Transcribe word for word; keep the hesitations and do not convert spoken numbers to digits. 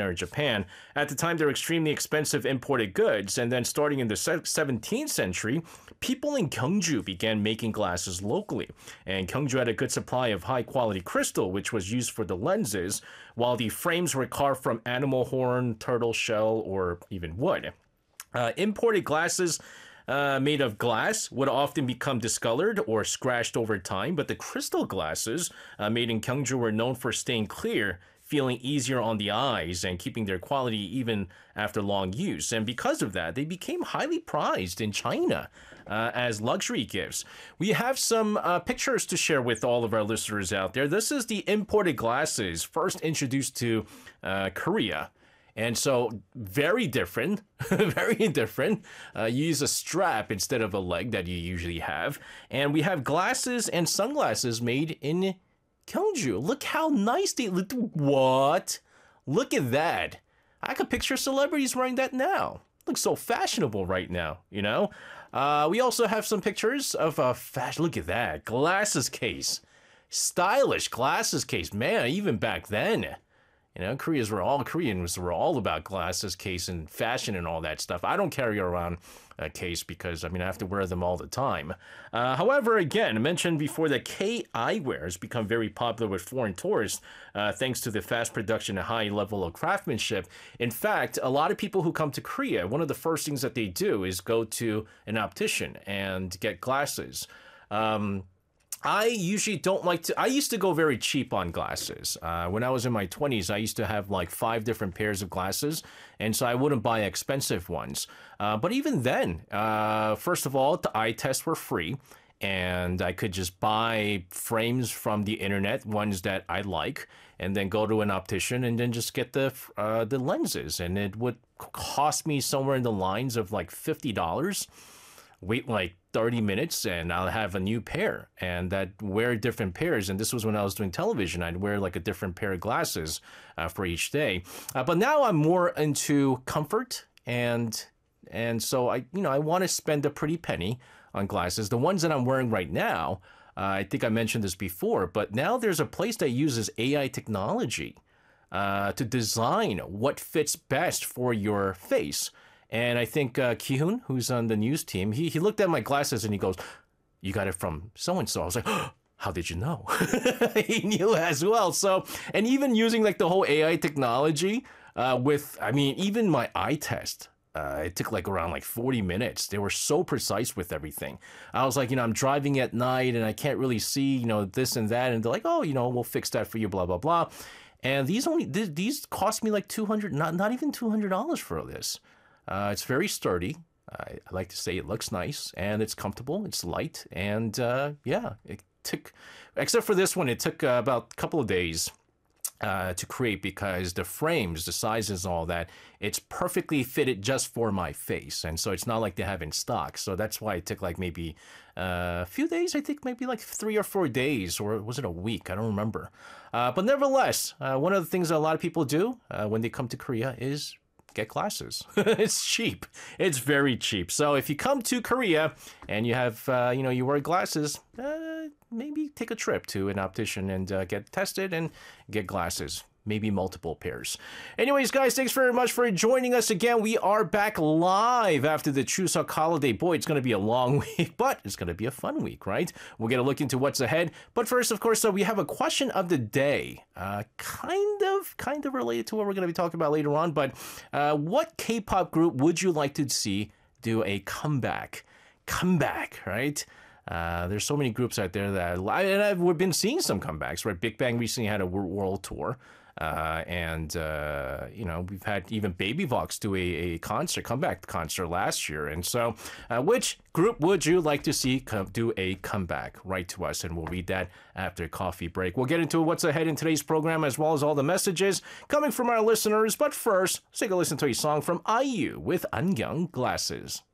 China or Japan. At the time, they were extremely expensive imported goods. And then starting in the seventeenth century, people in Gyeongju began making glasses locally. And Gyeongju had a good supply of high-quality crystal, which was used for the lenses, while the frames were carved from animal horn, turtle shell, or even wood. Uh, imported glasses Uh, made of glass would often become discolored or scratched over time, but the crystal glasses uh, made in Gyeongju were known for staying clear, feeling easier on the eyes, and keeping their quality even after long use. And because of that, they became highly prized in China uh, as luxury gifts. We have some uh, pictures to share with all of our listeners out there. This is the imported glasses first introduced to uh, Korea. And so very different, very different. Uh, you use a strap instead of a leg that you usually have. And we have glasses and sunglasses made in Gyeongju. Look how nice they look. What? Look at that. I could picture celebrities wearing that now. Looks so fashionable right now, you know? Uh, we also have some pictures of a fashion. Look at that. Glasses case. Stylish glasses case. Man, even back then. You know, Koreans were all Koreans were all about glasses, case, and fashion and all that stuff. I don't carry around a case because, I mean, I have to wear them all the time. Uh, however, again, I mentioned before that K eyewear has become very popular with foreign tourists uh, thanks to the fast production and high level of craftsmanship. In fact, a lot of people who come to Korea, one of the first things that they do is go to an optician and get glasses. Um, I usually don't like to, I used to go very cheap on glasses. Uh, when I was in my twenties, I used to have like five different pairs of glasses, and so I wouldn't buy expensive ones. Uh, but even then, uh, first of all, the eye tests were free, and I could just buy frames from the internet, ones that I like, and then go to an optician and then just get the uh, the lenses. And it would cost me somewhere in the lines of like fifty dollars. Wait like thirty minutes and I'll have a new pair, and that wear different pairs. And this was when I was doing television. I'd wear like a different pair of glasses uh, for each day. Uh, but now I'm more into comfort, and and so I you know I want to spend a pretty penny on glasses. The ones that I'm wearing right now, uh, I think I mentioned this before, but now there's a place that uses A I technology uh, to design what fits best for your face. And I think uh, Ki-hoon, who's on the news team, he, he looked at my glasses and he goes, "You got it from so-and-so." I was like, oh, how did you know? He knew as well. So, and even using like the whole A I technology uh, with, I mean, even my eye test, uh, it took like around like forty minutes. They were so precise with everything. I was like, you know, I'm driving at night and I can't really see, you know, this and that. And they're like, oh, you know, we'll fix that for you, blah, blah, blah. And these only, th- these cost me like two hundred dollars, not, not even two hundred dollars for this. Uh, it's very sturdy. I, I like to say it looks nice, and it's comfortable. It's light, and uh, yeah, it took, except for this one, it took uh, about a couple of days uh, to create because the frames, the sizes, all that, it's perfectly fitted just for my face, and so it's not like they have in stock. So that's why it took like maybe uh, a few days. I think maybe like three or four days, or was it a week? I don't remember. Uh, but nevertheless, uh, one of the things that a lot of people do uh, when they come to Korea is get glasses. It's cheap. It's very cheap. So if you come to Korea and you have, uh, you know, you wear glasses, uh, maybe take a trip to an optician and uh, get tested and get glasses. Maybe multiple pairs. Anyways, guys, thanks very much for joining us again. We are back live after the Chuseok holiday. Boy, it's going to be a long week, but it's going to be a fun week, right? We'll get a look into what's ahead. But first, of course, so we have a question of the day. Uh, kind of, kind of related to what we're going to be talking about later on. But uh, what K-pop group would you like to see do a comeback? Comeback, right? Uh, there's so many groups out there that, and I've, we've been seeing some comebacks, right? Big Bang recently had a world tour. Uh, and, uh, you know, we've had even Baby Vox do a, a concert, comeback concert last year. And so, uh, which group would you like to see come, do a comeback? Write to us, and we'll read that after coffee break. We'll get into what's ahead in today's program, as well as all the messages coming from our listeners. But first, let's take a listen to a song from I U with 안경 Glasses.